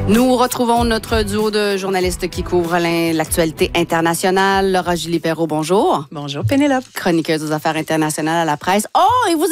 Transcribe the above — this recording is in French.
Nous retrouvons notre duo de journalistes qui couvrent l'actualité internationale. Laura Julie Perrault, bonjour. Bonjour, Pénélope. Chroniqueuse aux affaires internationales à la presse. Oh, et vous